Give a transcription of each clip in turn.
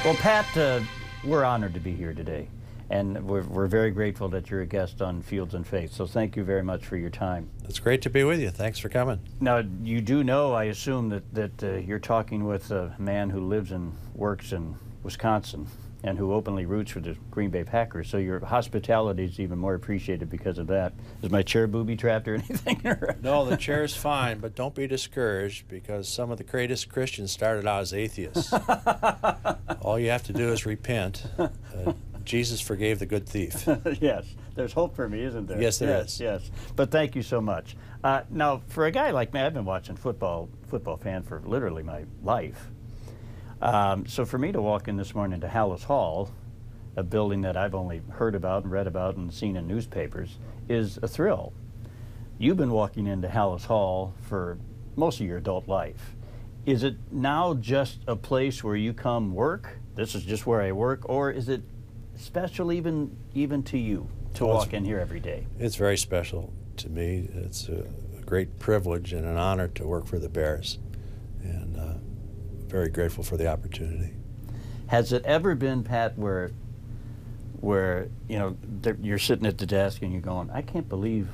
Well, Pat, we're honored to be here today, and we're very grateful that you're a guest on Fields and Faith, so thank you very much for your time. It's great to be with you. Thanks for coming. Now, you do know, I assume, that you're talking with a man who lives and works in Wisconsin and who openly roots for the Green Bay Packers, so your hospitality is even more appreciated because of that. Is my chair booby-trapped or anything? No, the chair's fine, but don't be discouraged because some of the greatest Christians started out as atheists. All you have to do is repent. Jesus forgave the good thief. Yes, there's hope for me, isn't there? Yes, there is. Yes, but thank you so much. Now, for a guy like me, I've been watching football fan for literally my life. So for me to walk in this morning to Halas Hall, a building that I've only heard about and read about and seen in newspapers, is a thrill. You've been walking into Halas Hall for most of your adult life. Is it now just a place where you come work? This is just where I work, or is it special even to you to walk in here every day? It's very special to me. It's a great privilege and an honor to work for the Bears, and very grateful for the opportunity. Has it ever been, Pat, where you know you're sitting at the desk and you're going, I can't believe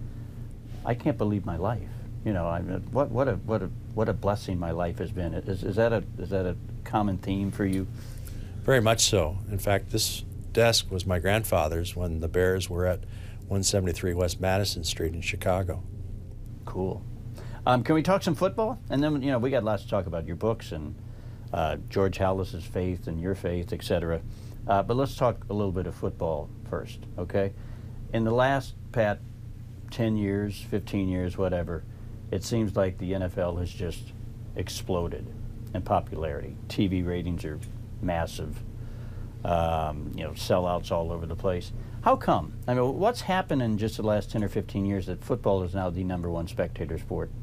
my life. You know, what a blessing my life has been. Is that a common theme for you? Very much so. In fact, this desk was my grandfather's when the Bears were at 173 West Madison Street in Chicago. Cool. Can we talk some football? And then, you know, we got lots to talk about your books and George Halas's faith and your faith, etc. But let's talk a little bit of football first, okay? In the last, Pat, 10 years, 15 years, whatever, it seems like the NFL has just exploded in popularity. TV ratings are massive. You know, sellouts all over the place. How come? I mean, what's happened in just the last 10 or 15 years that football is now the #1 spectator sport?